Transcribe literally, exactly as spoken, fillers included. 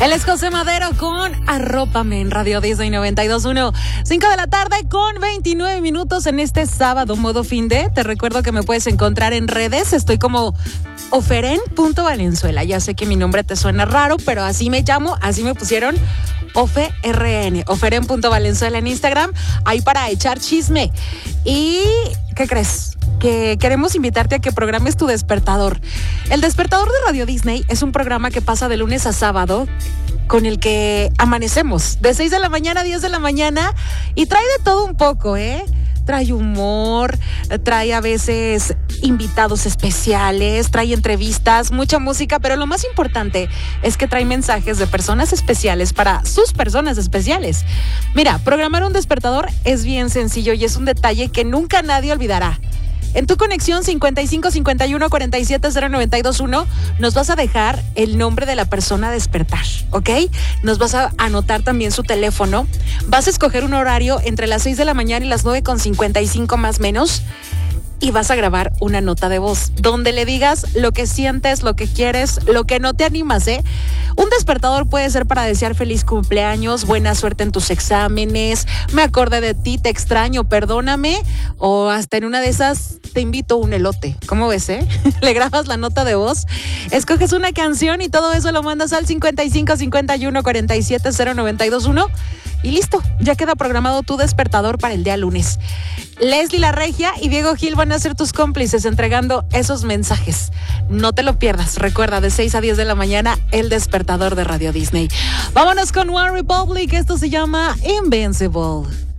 Él es José Madero con Arrópame en Radio Disney noventa y dos punto uno. cinco de la tarde con veintinueve minutos en este sábado, modo fin de. Te recuerdo que me puedes encontrar en redes. Estoy como oferen punto valenzuela. Ya sé que mi nombre te suena raro, pero así me llamo, así me pusieron. OFERN, oferen punto valenzuela en Instagram, ahí para echar chisme. ¿Y qué crees? Que queremos invitarte a que programes tu despertador. El despertador de Radio Disney es un programa que pasa de lunes a sábado, con el que amanecemos de seis de la mañana a diez de la mañana y trae de todo un poco, ¿eh? Trae humor, trae a veces invitados especiales, trae entrevistas, mucha música, pero lo más importante es que trae mensajes de personas especiales para sus personas especiales. Mira, programar un despertador es bien sencillo y es un detalle que nunca nadie olvidará. En tu conexión cincuenta y cinco cincuenta y uno cuarenta y siete cero noventa y dos uno nos vas a dejar el nombre de la persona a despertar, ¿ok? Nos vas a anotar también su teléfono. Vas a escoger un horario entre las seis de la mañana y las nueve con cincuenta y cinco más menos. Y vas a grabar una nota de voz donde le digas lo que sientes, lo que quieres, lo que no te animas, ¿eh? Un despertador puede ser para desear feliz cumpleaños, buena suerte en tus exámenes, me acordé de ti, te extraño, perdóname, o hasta en una de esas te invito a un elote. ¿Cómo ves, eh? Le grabas la nota de voz, escoges una canción y todo eso lo mandas al cincuenta y cinco cincuenta y uno cuarenta y siete cero noventa y dos uno y listo, ya queda programado tu despertador para el día lunes. Leslie La Regia y Diego Gil van a ser tus cómplices entregando esos mensajes. No te lo pierdas. Recuerda, de seis a diez de la mañana, el despertador de Radio Disney. Vámonos con One Republic. Esto se llama Invincible.